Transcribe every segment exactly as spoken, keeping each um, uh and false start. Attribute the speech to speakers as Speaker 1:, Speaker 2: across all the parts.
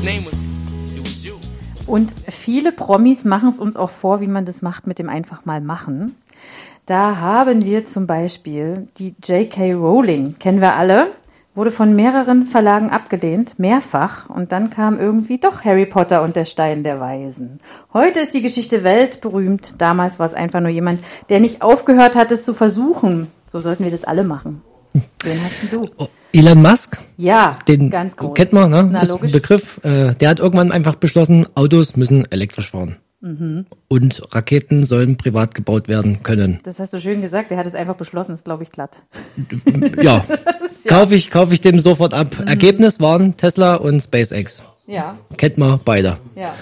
Speaker 1: Und viele Promis machen es uns auch vor, wie man das macht mit dem einfach mal machen. Da haben wir zum Beispiel die J K. Rowling, kennen wir alle, wurde von mehreren Verlagen abgelehnt, mehrfach. Und dann kam irgendwie doch Harry Potter und der Stein der Weisen. Heute ist die Geschichte weltberühmt. Damals war es einfach nur jemand, der nicht aufgehört hat, es zu versuchen. So sollten wir das alle machen. Wen hast denn du?
Speaker 2: Oh, Elon Musk?
Speaker 1: Ja,
Speaker 2: den
Speaker 1: ganz groß.
Speaker 2: Kennt man, ne?
Speaker 1: Na,
Speaker 2: ist
Speaker 1: logisch.
Speaker 2: ein Begriff. Äh, der hat irgendwann einfach beschlossen, Autos müssen elektrisch fahren. Mhm. Und Raketen sollen privat gebaut werden können.
Speaker 1: Das hast du schön gesagt. Der hat es einfach beschlossen. Das ist, glaube ich, glatt.
Speaker 2: Ja, ja. kaufe ich, kauf ich dem sofort ab. Mhm. Ergebnis waren Tesla und SpaceX.
Speaker 1: Ja.
Speaker 2: Kennt man beide.
Speaker 1: Ja.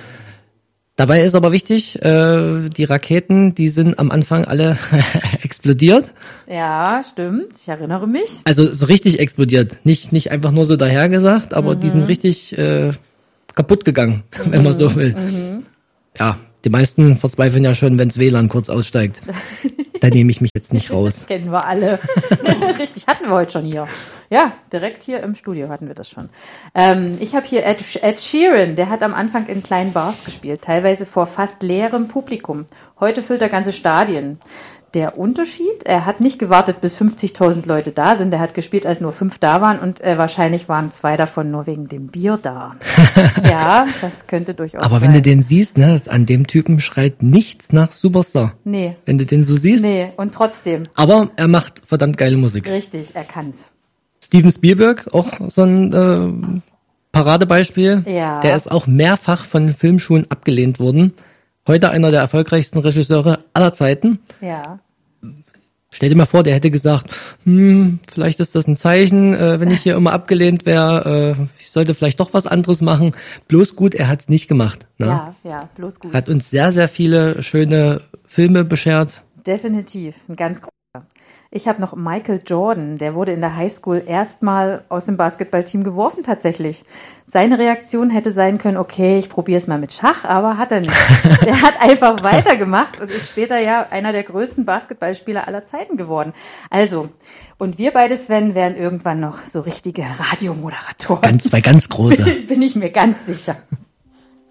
Speaker 2: Dabei ist aber wichtig, äh, die Raketen, die sind am Anfang alle explodiert.
Speaker 1: Ja, stimmt. Ich erinnere mich.
Speaker 2: Also so richtig explodiert. Nicht nicht einfach nur so dahergesagt, aber mhm. die sind richtig äh, kaputt gegangen, mhm. wenn man so will. Mhm. Ja, die meisten verzweifeln ja schon, wenns W L A N kurz aussteigt. Da nehme ich mich jetzt nicht raus.
Speaker 1: Das kennen wir alle. Richtig, hatten wir heute schon hier. Ja, direkt hier im Studio hatten wir das schon. Ähm, ich habe hier Ed, Ed Sheeran, der hat am Anfang in kleinen Bars gespielt, teilweise vor fast leerem Publikum. Heute füllt er ganze Stadien. Der Unterschied, er hat nicht gewartet, bis fünfzigtausend Leute da sind. Er hat gespielt, als nur fünf da waren und äh, wahrscheinlich waren zwei davon nur wegen dem Bier da. Ja, das könnte durchaus
Speaker 2: Aber
Speaker 1: sein.
Speaker 2: wenn du den siehst, ne, an dem Typen schreit nichts nach Superstar.
Speaker 1: Nee.
Speaker 2: Wenn du den so siehst.
Speaker 1: Nee, und trotzdem.
Speaker 2: Aber er macht verdammt geile Musik.
Speaker 1: Richtig, er kann's.
Speaker 2: Steven Spielberg, auch so ein äh, Paradebeispiel.
Speaker 1: Ja.
Speaker 2: Der ist auch mehrfach von Filmschulen abgelehnt worden. Heute einer der erfolgreichsten Regisseure aller Zeiten.
Speaker 1: Ja.
Speaker 2: Stell dir mal vor, der hätte gesagt, hm, vielleicht ist das ein Zeichen, äh, wenn ich hier immer abgelehnt wäre, äh, ich sollte vielleicht doch was anderes machen. Bloß gut, er hat's nicht gemacht. Ne?
Speaker 1: Ja, ja, bloß gut.
Speaker 2: Hat uns sehr, sehr viele schöne Filme beschert.
Speaker 1: Definitiv, ein ganz großer. Ich habe noch Michael Jordan, der wurde in der Highschool erstmal aus dem Basketballteam geworfen tatsächlich. Seine Reaktion hätte sein können, okay, ich probiere es mal mit Schach, aber hat er nicht. Der hat einfach weitergemacht und ist später ja einer der größten Basketballspieler aller Zeiten geworden. Also, und wir beide, Sven, werden irgendwann noch so richtige Radiomoderatoren.
Speaker 2: Ganz, zwei ganz große.
Speaker 1: Bin ich mir ganz sicher.